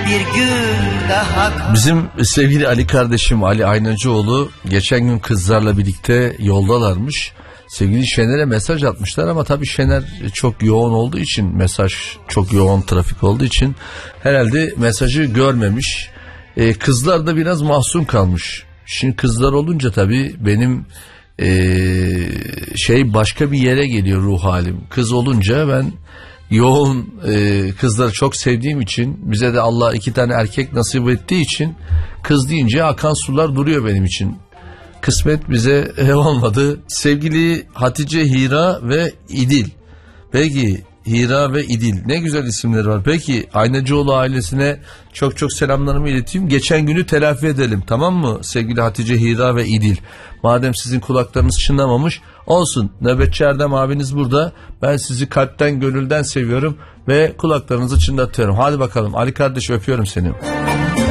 bir gün daha. Bizim sevgili Ali kardeşim Ali Aynacıoğlu geçen gün kızlarla birlikte yoldalarmış. Sevgili Şener'e mesaj atmışlar ama tabii Şener çok yoğun olduğu için, mesaj çok yoğun, trafik olduğu için herhalde mesajı görmemiş. Kızlar da biraz mahzun kalmış. Şimdi kızlar olunca tabii benim başka bir yere geliyor ruh halim. Kız olunca ben yoğun kızları çok sevdiğim için, bize de Allah 2 tane erkek nasip ettiği için kız deyince akan sular duruyor benim için. Kısmet bize olmadı. Sevgili Hatice, Hira ve İdil. Peki Hira ve İdil, ne güzel isimleri var. Peki Aynacıoğlu ailesine çok çok selamlarımı ileteyim. Geçen günü telafi edelim, tamam mı sevgili Hatice, Hira ve İdil? Madem sizin kulaklarınız çınlamamış, olsun. Nöbetçi Erdem abiniz burada. Ben sizi kalpten gönülden seviyorum ve kulaklarınızı çınlatıyorum. Hadi bakalım Ali kardeş, öpüyorum seni.